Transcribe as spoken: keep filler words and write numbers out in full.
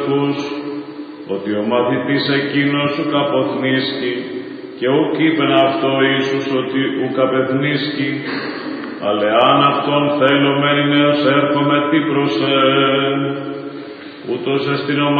αδελφούς, ότι ο μαθητής εκείνος ουκ αποθνίσκει, και ουκ είπεν αυτό Ιησούς ότι ουκ απεθνίσκει, αλλά αν αυτόν θέλω μένει νέος έρχομαι τι προσέ, ούτως εστιν ο